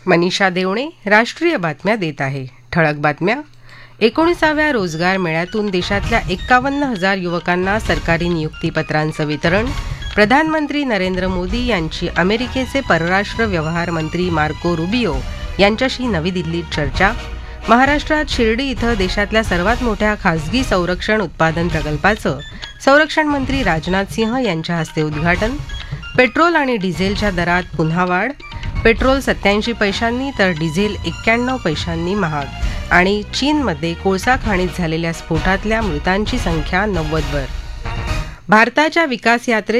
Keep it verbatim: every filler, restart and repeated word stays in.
मनीषा देवणे राष्ट्रीय बातम्या देत आहे. ठळक बातम्या. एकोणीसाव्या रोजगार मेळ्यातून देशातल्या एक्कावन्न हजार युवकांना सरकारी नियुक्तीपत्रांचं वितरण. प्रधानमंत्री नरेंद्र मोदी यांची अमेरिकेचे परराष्ट्र व्यवहार मंत्री मार्को रुबियो यांच्याशी नवी दिल्लीत चर्चा. महाराष्ट्रात शिर्डी इथं देशातल्या सर्वात मोठ्या खासगी संरक्षण उत्पादन प्रकल्पाचं संरक्षण मंत्री राजनाथ सिंह यांच्या हस्ते उद्घाटन. पेट्रोल आणि डिझेलच्या दरात पुन्हा वाढ. पेट्रोल सत्याऐंशी पैशांनी तर डिझेल एक्क्याण्णव पैशांनी महाग. आणि चीनमध्ये कोळसा खाणीत झालेल्या स्फोटातल्या मृतांची संख्या नव्वदवर. भारताच्या विकास यात्रेत